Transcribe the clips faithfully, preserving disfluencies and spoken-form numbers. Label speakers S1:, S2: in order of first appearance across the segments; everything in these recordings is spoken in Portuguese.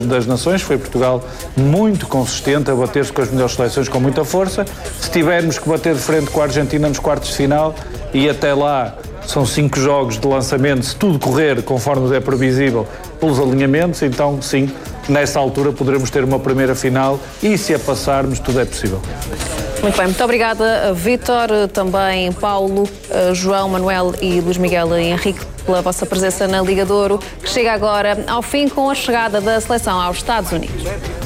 S1: das Nações, foi Portugal muito consistente a bater-se com as melhores seleções com muita força. Se tivermos que bater de frente com a Argentina nos quartos de final, e até lá são cinco jogos de lançamento, se tudo correr conforme é previsível pelos alinhamentos, então sim, nessa altura poderemos ter uma primeira final e se a passarmos tudo é possível.
S2: Muito bem, muito obrigada, Vítor, também Paulo, João, Manuel e Luís Miguel e Henrique pela vossa presença na Liga de Ouro, que chega agora ao fim com a chegada da seleção aos Estados Unidos.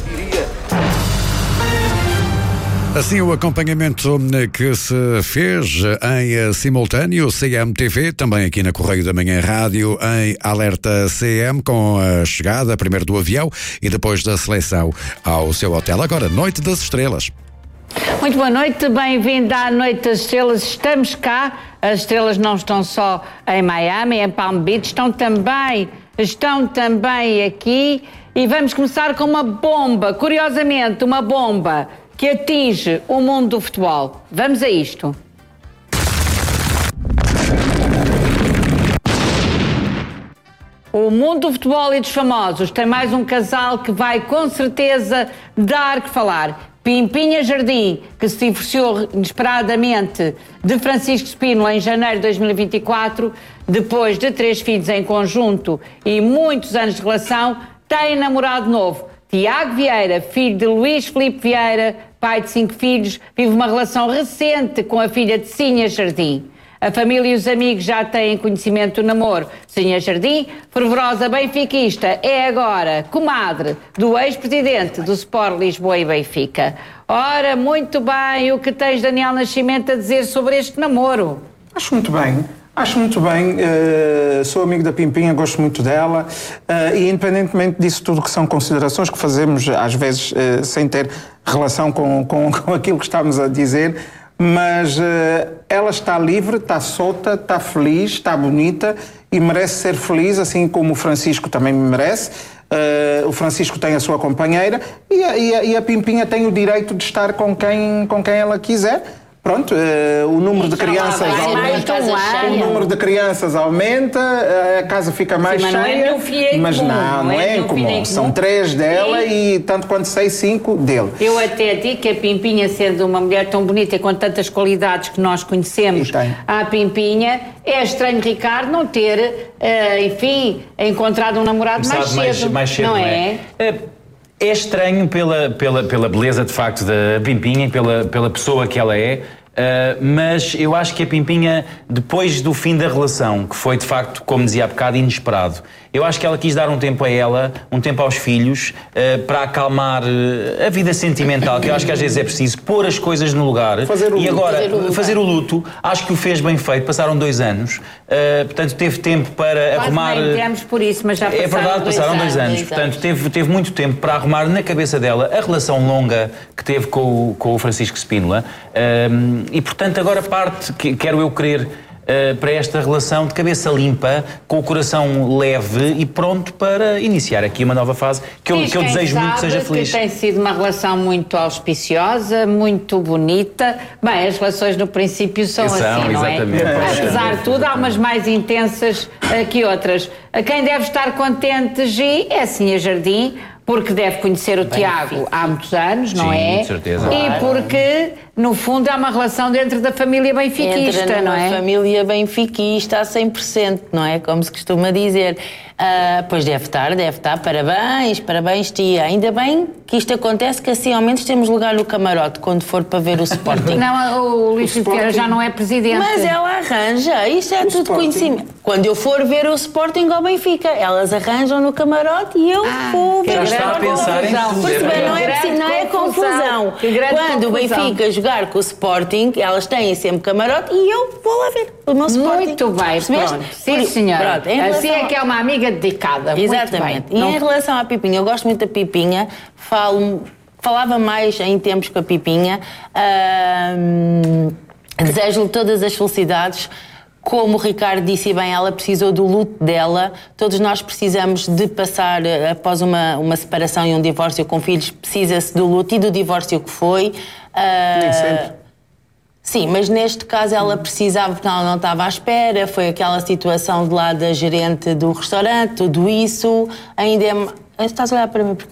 S3: Assim, o acompanhamento que se fez em simultâneo, C M T V, também aqui na Correio da Manhã Rádio, em Alerta C M, com a chegada primeiro do avião e depois da seleção ao seu hotel. Agora, Noite das Estrelas.
S4: Muito boa noite, bem-vindo à Noite das Estrelas. Estamos cá, as estrelas não estão só em Miami, em Palm Beach, estão também, estão também aqui e vamos começar com uma bomba, curiosamente, uma bomba que atinge o mundo do futebol. Vamos a isto. O mundo do futebol e dos famosos tem mais um casal que vai com certeza dar que falar. Pimpinha Jardim, que se divorciou inesperadamente de Francisco Spínola em janeiro de dois mil e vinte e quatro, depois de três filhos em conjunto e muitos anos de relação, tem namorado novo. Tiago Vieira, filho de Luís Filipe Vieira, pai de cinco filhos, vive uma relação recente com a filha de Sinha Jardim. A família e os amigos já têm conhecimento do namoro. Sinha Jardim, fervorosa benfiquista, é agora comadre do ex-presidente do Sport Lisboa e Benfica. Ora, muito bem, o que tens, Daniel Nascimento, a dizer sobre este namoro?
S5: Acho muito bem. Acho muito bem, uh, sou amigo da Pimpinha, gosto muito dela uh, e independentemente disso tudo que são considerações que fazemos às vezes uh, sem ter relação com, com, com aquilo que estamos a dizer, mas uh, ela está livre, está solta, está feliz, está bonita e merece ser feliz, assim como o Francisco também merece. Uh, o Francisco tem a sua companheira e a, e, a, e a Pimpinha tem o direito de estar com quem, com quem ela quiser. Pronto, uh, o número de crianças aumenta, o número de crianças aumenta, a casa fica mais
S4: Sim,
S5: cheia,
S4: mas não é,
S5: mas
S4: comum,
S5: não, não é, é comum. comum. São três dela e, e tanto quanto sei, cinco dele.
S4: Eu até digo que a Pimpinha, sendo uma mulher tão bonita e com tantas qualidades que nós conhecemos, a Pimpinha, é estranho, Ricardo, não ter, uh, enfim, encontrado um namorado mais cedo,
S6: mais, mais cedo,
S4: não,
S6: não
S4: é?
S6: é? é... É estranho pela, pela, pela beleza, de facto, da Pimpinha, pela, pela pessoa que ela é, uh, mas eu acho que a Pimpinha, depois do fim da relação, que foi, de facto, como dizia há bocado, inesperado, eu acho que ela quis dar um tempo a ela, um tempo aos filhos, uh, para acalmar uh, a vida sentimental, que eu acho que às vezes é preciso pôr as coisas no lugar.
S5: Fazer o
S6: e
S5: luto.
S6: agora,
S5: fazer o luto.
S6: fazer o luto, acho que o fez bem feito, passaram dois anos, uh, portanto teve tempo para
S4: Quase
S6: arrumar...
S4: nem temos por isso, mas já passaram
S6: É verdade,
S4: dois
S6: passaram dois anos,
S4: anos, dois
S6: portanto
S4: anos.
S6: teve, teve muito tempo para arrumar na cabeça dela a relação longa que teve com o, com o Francisco Spínola, um, e portanto agora parte, que, quero eu crer, Uh, para esta relação de cabeça limpa, com o coração leve e pronto para iniciar aqui uma nova fase que eu, que eu desejo muito que seja feliz.
S4: Que tem sido uma relação muito auspiciosa, muito bonita. Bem, as relações no princípio são,
S6: são
S4: assim, não
S6: exatamente.
S4: é?
S6: É.
S4: Apesar de tudo, há umas mais intensas uh, que outras. A quem deve estar contente, Gi, é a Sinha Jardim, porque deve conhecer o Bem, Tiago sim. há muitos anos, não
S6: sim,
S4: é?
S6: Com certeza.
S4: E porque, no fundo, há uma relação dentro da família benfiquista,
S7: Entra
S4: não
S7: numa
S4: é?
S7: família benfiquista a cem por cento, não é? Como se costuma dizer. Uh, pois deve estar, deve estar. Parabéns, parabéns, tia. Ainda bem que isto acontece, que assim ao menos temos lugar no camarote quando for para ver o Sporting.
S4: Não, o Luís Filipe Vieira já não é presidente.
S7: Mas ela arranja, isto é
S5: o
S7: tudo
S5: Sporting.
S7: conhecimento. Quando eu for ver o Sporting ao Benfica, elas arranjam no camarote e eu
S4: Ah,
S7: vou ver o
S6: está a
S7: Sporting.
S6: pensar em tudo,
S7: Percebe?
S6: é
S7: Não é,
S4: grande
S7: preciso, não é confusão.
S4: Que grande
S7: Quando
S4: confusão.
S7: o Benfica jogar com o Sporting, elas têm sempre camarote e eu vou lá ver o meu Sporting.
S4: Muito bem,
S7: Percebeste?
S4: pronto. Sim, senhora.
S7: Pronto, em
S4: assim
S7: relação
S4: é que é uma amiga dedicada.
S7: Exatamente.
S4: Muito bem.
S7: E
S4: Não...
S7: em relação à Pipinha, eu gosto muito da Pipinha, falo, falava mais em tempos com a Pipinha, hum, desejo-lhe todas as felicidades. Como o Ricardo disse bem, ela precisou do luto dela. Todos nós precisamos de passar, após uma, uma separação e um divórcio com filhos, precisa-se do luto e do divórcio que foi.
S5: Nem sempre.
S7: Sim, mas neste caso ela precisava, porque ela não estava à espera, foi aquela situação de lá da gerente do restaurante, tudo isso, ainda é... Estás a olhar para mim porque